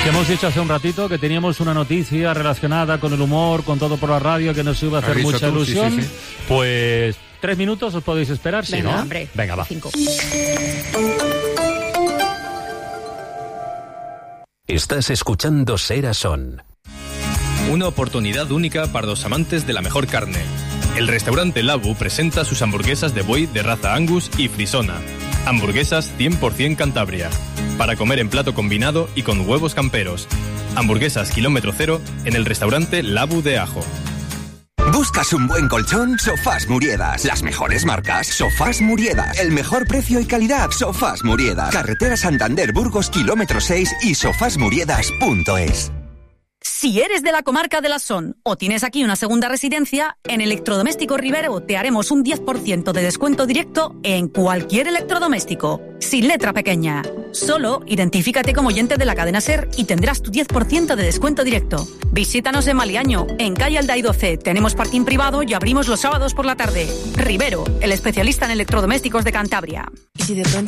Que hemos dicho hace un ratito que teníamos una noticia relacionada con el humor, con todo por la radio, que nos iba a hacer mucha ilusión. Sí. Pues 3 minutos os podéis esperar, venga, ¿sí, no? Hombre. Venga, va. 5. Estás escuchando Sera Son. Una oportunidad única para los amantes de la mejor carne. El restaurante Labu presenta sus hamburguesas de buey de raza Angus y Frisona. Hamburguesas 100% Cantabria. Para comer en plato combinado y con huevos camperos. Hamburguesas kilómetro cero en el restaurante Labu de Ajo. ¿Buscas un buen colchón? Sofás Muriedas. Las mejores marcas. Sofás Muriedas. El mejor precio y calidad. Sofás Muriedas. Carretera Santander Burgos kilómetro 6 y sofasmuriedas.es. Si eres de la comarca de la Son o tienes aquí una segunda residencia, en Electrodoméstico Rivero te haremos un 10% de descuento directo en cualquier electrodoméstico, sin letra pequeña. Solo identifícate como oyente de la cadena SER y tendrás tu 10% de descuento directo. Visítanos en Maliaño, en calle Alday 12. Tenemos parking privado y abrimos los sábados por la tarde. Rivero, el especialista en electrodomésticos de Cantabria. ¿Y si de pronto